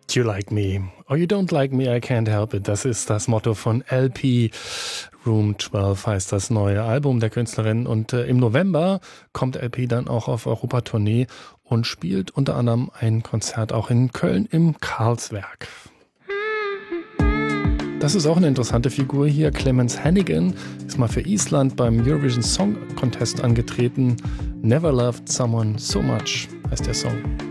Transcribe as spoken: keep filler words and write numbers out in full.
You like me or you don't like me, I can't help it. Das ist das Motto von L P. Room zwölf heißt das neue Album der Künstlerin. Und äh, im November kommt L P dann auch auf Europatournee und spielt unter anderem ein Konzert auch in Köln im Karlswerk. Das ist auch eine interessante Figur hier. Clemens Hannigan ist mal für Island beim Eurovision Song Contest angetreten. Never Loved Someone So Much heißt der Song.